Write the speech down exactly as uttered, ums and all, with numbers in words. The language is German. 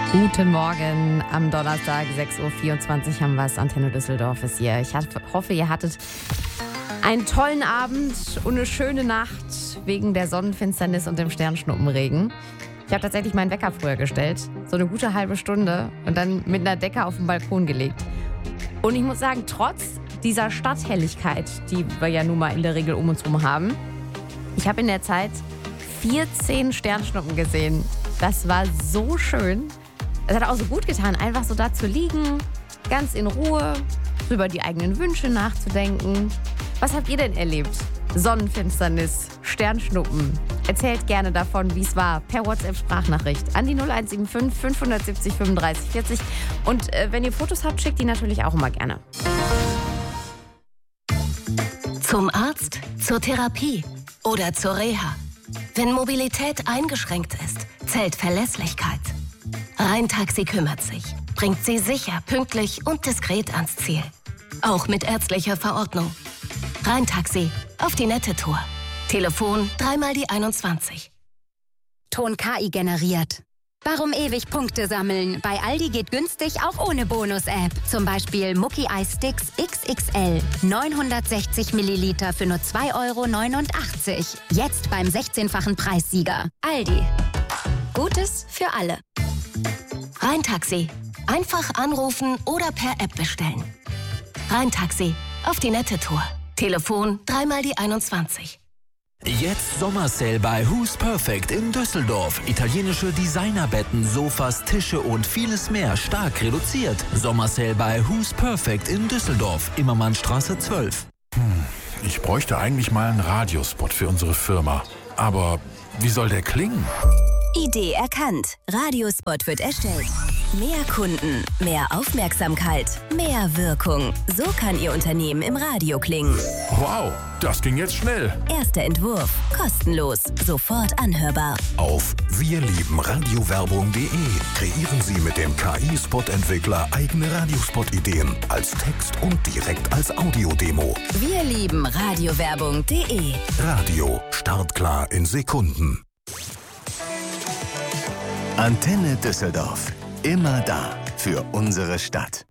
Guten Morgen, am Donnerstag, sechs Uhr vierundzwanzig haben wir es, Antenne Düsseldorf ist hier. Ich hoffe, ihr hattet einen tollen Abend und eine schöne Nacht wegen der Sonnenfinsternis und dem Sternschnuppenregen. Ich habe tatsächlich meinen Wecker früher gestellt, so eine gute halbe Stunde und dann mit einer Decke auf den Balkon gelegt. Und ich muss sagen, trotz dieser Stadthelligkeit, die wir ja nun mal in der Regel um uns herum haben, ich habe in der Zeit vierzehn Sternschnuppen gesehen. Das war so schön. Es hat auch so gut getan, einfach so da zu liegen, ganz in Ruhe, über die eigenen Wünsche nachzudenken. Was habt ihr denn erlebt? Sonnenfinsternis, Sternschnuppen. Erzählt gerne davon, wie es war, per WhatsApp-Sprachnachricht an die null eins sieben fünf fünf sieben null fünfunddreißig vierzig. Und äh, wenn ihr Fotos habt, schickt die natürlich auch immer gerne. Zum Arzt, zur Therapie oder zur Reha. Wenn Mobilität eingeschränkt ist, zählt Verlässlichkeit. Rhein-Taxi kümmert sich, bringt Sie sicher, pünktlich und diskret ans Ziel. Auch mit ärztlicher Verordnung. Rhein-Taxi, auf die nette Tour. Telefon dreimal die einundzwanzig. Ton K I generiert. Warum ewig Punkte sammeln? Bei Aldi geht günstig auch ohne Bonus-App. Zum Beispiel Mucki Eis Sticks X X L. neunhundertsechzig Milliliter für nur zwei Euro neunundachtzig. Jetzt beim sechzehnfachen Preissieger. Aldi. Gutes für alle. Rhein-Taxi. Einfach anrufen oder per App bestellen. Rhein-Taxi. Auf die nette Tour. Telefon dreimal die einundzwanzig. Jetzt Sommersale bei Who's Perfect in Düsseldorf. Italienische Designerbetten, Sofas, Tische und vieles mehr stark reduziert. Sommersale bei Who's Perfect in Düsseldorf. Immermannstraße zwölf. Hm, ich bräuchte eigentlich mal einen Radiospot für unsere Firma. Aber wie soll der klingen? Idee erkannt. Radiospot wird erstellt. Mehr Kunden, mehr Aufmerksamkeit, mehr Wirkung. So kann Ihr Unternehmen im Radio klingen. Wow, das ging jetzt schnell. Erster Entwurf. Kostenlos. Sofort anhörbar. Auf wir lieben radiowerbung punkt de kreieren Sie mit dem K I-Spot-Entwickler eigene Radiospot-Ideen als Text und direkt als Audiodemo. Wir lieben radiowerbung punkt de. Radio. Startklar in Sekunden. Antenne Düsseldorf. Immer da für unsere Stadt.